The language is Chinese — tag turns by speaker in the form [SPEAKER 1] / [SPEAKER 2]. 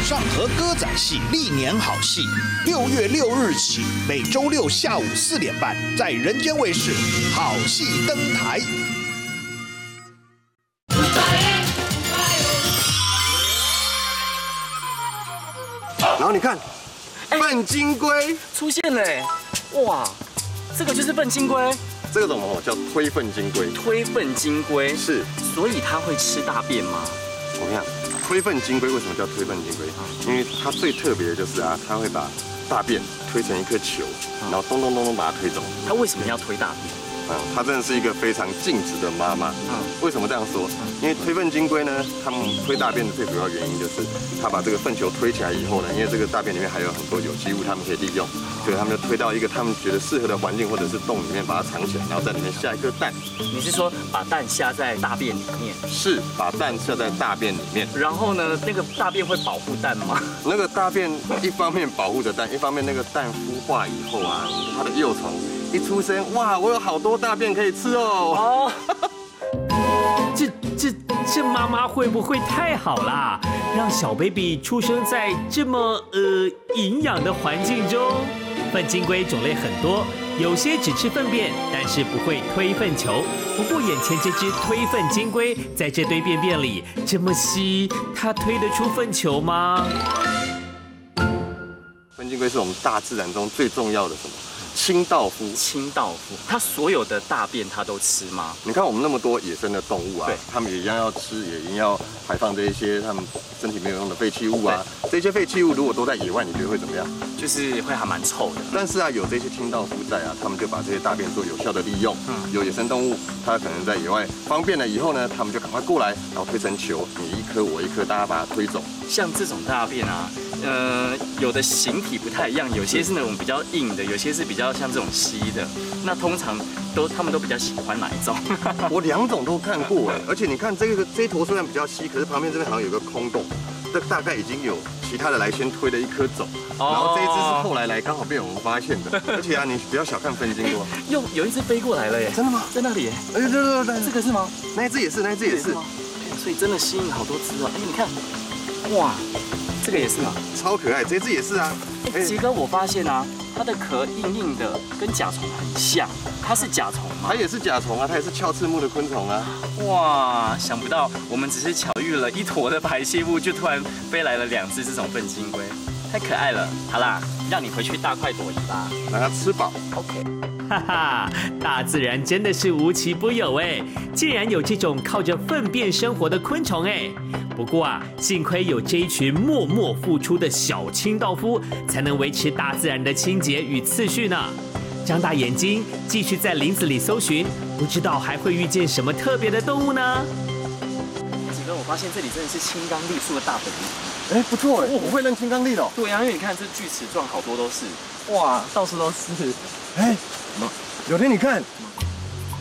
[SPEAKER 1] 上河歌仔戏历年好戏，6月6日起，每周六下午4点半，在人间卫视好戏登台。
[SPEAKER 2] 然后你看，笨金龟
[SPEAKER 3] 出现了，哇，这个就是笨金龟。
[SPEAKER 2] 这个种叫推粪金龟。
[SPEAKER 3] 推粪金龟
[SPEAKER 2] 是，
[SPEAKER 3] 所以它会吃大便吗？
[SPEAKER 2] 我跟你讲，推粪金龟为什么叫推粪金龟？因为它最特别的就是啊，它会把大便推成一颗球，然后咚咚咚咚把它推走。
[SPEAKER 3] 它为什么要推大便？
[SPEAKER 2] 它真的是一个非常尽职的妈妈。为什么这样说？因为推粪金龟呢，它们推大便的最主要原因就是，它把这个粪球推起来以后呢，因为这个大便里面还有很多有机物，它们可以利用，所以它们就推到一个他们觉得适合的环境或者是洞里面，把它藏起来，然后在里面下一颗蛋。
[SPEAKER 3] 你是说把蛋下在大便里面？是，
[SPEAKER 2] 把蛋下在大便里面。
[SPEAKER 3] 然后呢，那个大便会保护蛋吗？
[SPEAKER 2] 那个大便一方面保护着蛋，一方面那个蛋孵化以后啊，它的幼虫一出生，哇，我有好多大便可以吃哦。
[SPEAKER 4] 这妈妈会不会太好啦？让小 baby 出生在这么营养的环境中。粪金龟种类很多，有些只吃粪便，但是不会推粪球。不过眼前这只推粪金龟，在这堆便便里这么稀，它推得出粪球吗？
[SPEAKER 2] 粪金龟是我们大自然中最重要的什么？清道夫。
[SPEAKER 3] 清道夫，它所有的大便它都吃吗？
[SPEAKER 2] 你看我们那么多野生的动物啊，它们也一样要吃，也一样要排放这一些它们身体没有用的废弃物啊。这些废弃物如果都在野外，你觉得会怎么样？
[SPEAKER 3] 就是会还蛮臭的。
[SPEAKER 2] 但是啊，有这些清道夫在啊，他们就把这些大便做有效的利用。有野生动物，它可能在野外方便了以后呢，他们就赶快过来，然后推成球，你一颗我一颗，大家把它推走。
[SPEAKER 3] 像这种大便啊，有的形体不太一样，有些是那种比较硬的，有些是比较像这种稀的。那通常他们都比较喜欢哪一种？
[SPEAKER 2] 我2种都看过哎，而且你看这一坨虽然比较稀，可是旁边这边好像有个空洞，这大概已经有其他的来先推了一颗走，然后这一只是后来刚好被我们发现的。而且啊，你不要小看粪金龟，
[SPEAKER 3] 有一只飞过来了耶！
[SPEAKER 2] 真的吗？
[SPEAKER 3] 在那里耶！
[SPEAKER 2] 对，
[SPEAKER 3] 这个是吗？
[SPEAKER 2] 那一只也是，
[SPEAKER 3] 所以真的吸引好多只哦。哎，你看，哇，这个也是吗？
[SPEAKER 2] 超可爱，这只也是啊。
[SPEAKER 3] 杰哥，我发现啊，它的壳硬硬的，跟甲虫很像。它是甲虫吗？
[SPEAKER 2] 它也是甲虫啊，它也是鞘翅目的昆虫啊。
[SPEAKER 3] 哇，想不到我们只是巧遇了一坨的排泄物，就突然飞来了2只这种粪金龟，太可爱了。好啦，让你回去大快朵颐吧，
[SPEAKER 2] 让它吃饱。
[SPEAKER 3] OK。
[SPEAKER 4] 哈哈，大自然真的是无奇不有哎，竟然有这种靠着粪便生活的昆虫哎。不过啊，幸亏有这一群默默付出的小清道夫，才能维持大自然的清洁与次序呢。张大眼睛，继续在林子里搜寻，不知道还会遇见什么特别的动物呢？
[SPEAKER 3] 几哥，我发现这里真的是青冈栎树的大本营。
[SPEAKER 2] 哎，不错哎，我会认青冈栎的。
[SPEAKER 3] 对啊，因为你看这锯齿状好多都是。
[SPEAKER 5] 哇，到处都是。
[SPEAKER 2] 哎，有天你看，